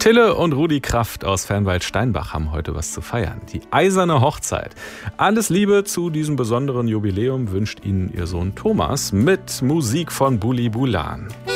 Tille und Rudi Kraft aus Fernwald-Steinbach haben heute was zu feiern. Die eiserne Hochzeit. Alles Liebe zu diesem besonderen Jubiläum wünscht Ihnen Ihr Sohn Thomas mit Musik von Bulli Bulan.